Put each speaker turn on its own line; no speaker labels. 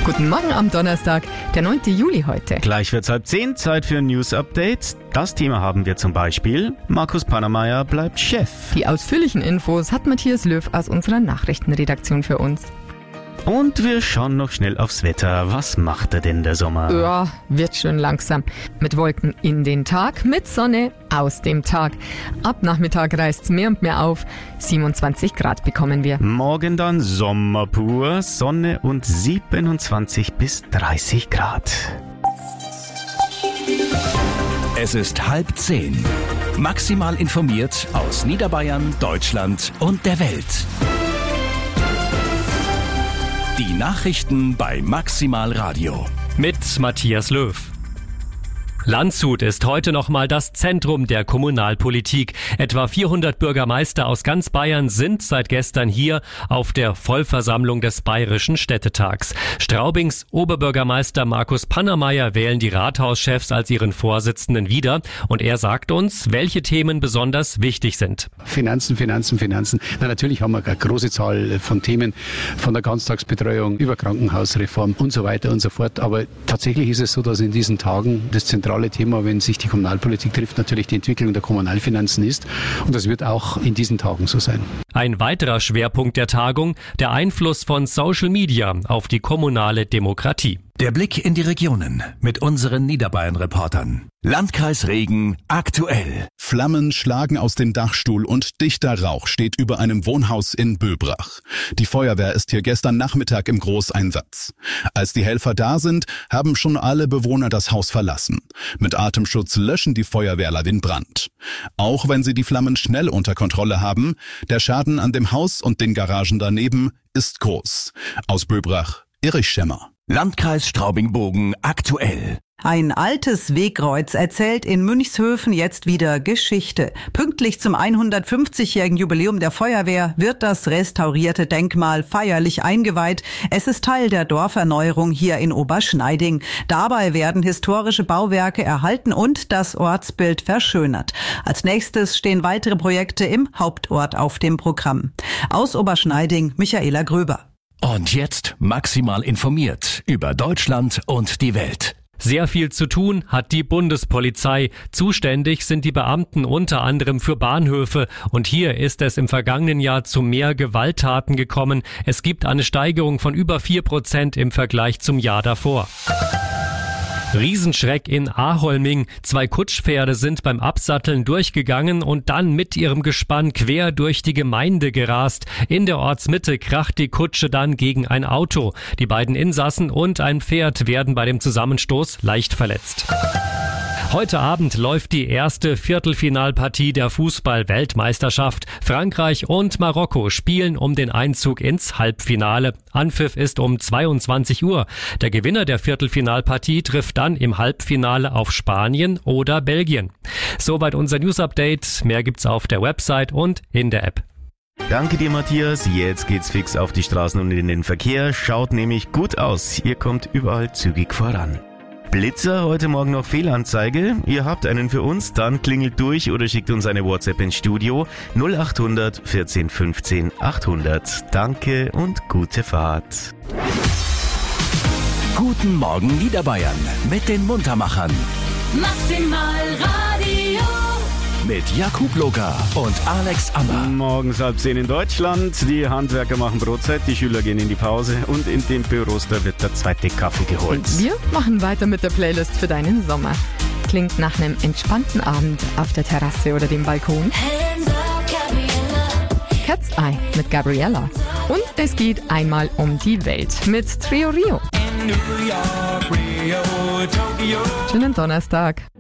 Guten Morgen am Donnerstag, der 9. Juli heute.
Gleich wird's 9:30, Zeit für ein News-Update. Das Thema haben wir zum Beispiel: Markus Pannermeier bleibt Chef.
Die ausführlichen Infos hat Matthias Löw aus unserer Nachrichtenredaktion für uns.
Und wir schauen noch schnell aufs Wetter. Was macht er denn der Sommer?
Ja, wird schon langsam. Mit Wolken in den Tag, mit Sonne aus dem Tag. Ab Nachmittag reißt's mehr und mehr auf. 27 Grad bekommen wir.
Morgen dann Sommer pur, Sonne und 27 bis 30 Grad.
Es ist 9:30. Maximal informiert aus Niederbayern, Deutschland und der Welt. Die Nachrichten bei Maximal Radio.
Mit Matthias Löw. Landshut ist heute nochmal das Zentrum der Kommunalpolitik. Etwa 400 Bürgermeister aus ganz Bayern sind seit gestern hier auf der Vollversammlung des Bayerischen Städtetags. Straubings Oberbürgermeister Markus Pannermeier wählen die Rathauschefs als ihren Vorsitzenden wieder. Und er sagt uns, welche Themen besonders wichtig sind.
Finanzen. Na, natürlich haben wir eine große Zahl von Themen, von der Ganztagsbetreuung über Krankenhausreform und so weiter und so fort. Aber tatsächlich ist es so, dass in diesen Tagen das zentrale Thema, wenn sich die Kommunalpolitik trifft, natürlich die Entwicklung der Kommunalfinanzen ist. Und das wird auch in diesen Tagen so sein.
Ein weiterer Schwerpunkt der Tagung: der Einfluss von Social Media auf die kommunale Demokratie.
Der Blick in die Regionen mit unseren Niederbayern-Reportern. Landkreis Regen aktuell.
Flammen schlagen aus dem Dachstuhl und dichter Rauch steht über einem Wohnhaus in Böbrach. Die Feuerwehr ist hier gestern Nachmittag im Großeinsatz. Als die Helfer da sind, haben schon alle Bewohner das Haus verlassen. Mit Atemschutz löschen die Feuerwehrler den Brand. Auch wenn sie die Flammen schnell unter Kontrolle haben, der Schaden an dem Haus und den Garagen daneben ist groß. Aus Böbrach, Erich Schemmer.
Landkreis Straubing-Bogen aktuell.
Ein altes Wegkreuz erzählt in Münchshöfen jetzt wieder Geschichte. Pünktlich zum 150-jährigen Jubiläum der Feuerwehr wird das restaurierte Denkmal feierlich eingeweiht. Es ist Teil der Dorferneuerung hier in Oberschneiding. Dabei werden historische Bauwerke erhalten und das Ortsbild verschönert. Als nächstes stehen weitere Projekte im Hauptort auf dem Programm. Aus Oberschneiding, Michaela Gröber.
Und jetzt maximal informiert über Deutschland und die Welt.
Sehr viel zu tun hat die Bundespolizei. Zuständig sind die Beamten unter anderem für Bahnhöfe. Und hier ist es im vergangenen Jahr zu mehr Gewalttaten gekommen. Es gibt eine Steigerung von über 4% im Vergleich zum Jahr davor. Riesenschreck in Aholming. 2 Kutschpferde sind beim Absatteln durchgegangen und dann mit ihrem Gespann quer durch die Gemeinde gerast. In der Ortsmitte kracht die Kutsche dann gegen ein Auto. Die beiden Insassen und ein Pferd werden bei dem Zusammenstoß leicht verletzt. Heute Abend läuft die erste Viertelfinalpartie der Fußball-Weltmeisterschaft. Frankreich und Marokko spielen um den Einzug ins Halbfinale. Anpfiff ist um 22 Uhr. Der Gewinner der Viertelfinalpartie trifft dann im Halbfinale auf Spanien oder Belgien. Soweit unser News-Update. Mehr gibt's auf der Website und in der App.
Danke dir, Matthias. Jetzt geht's fix auf die Straßen und in den Verkehr. Schaut nämlich gut aus. Ihr kommt überall zügig voran. Blitzer, heute Morgen noch Fehlanzeige. Ihr habt einen für uns, dann klingelt durch oder schickt uns eine WhatsApp ins Studio 0800 14 15 800. Danke und gute Fahrt.
Guten Morgen Niederbayern mit den Muntermachern.
Maximal Radio.
Mit Jakub Locker und Alex Ammer.
Morgens 9:30 in Deutschland. Die Handwerker machen Brotzeit, die Schüler gehen in die Pause und in den Büros, da wird der zweite Kaffee geholt.
Und wir machen weiter mit der Playlist für deinen Sommer. Klingt nach einem entspannten Abend auf der Terrasse oder dem Balkon. Cat's Eye mit Gabriella. Und es geht einmal um die Welt mit Trio Rio. Schönen Donnerstag.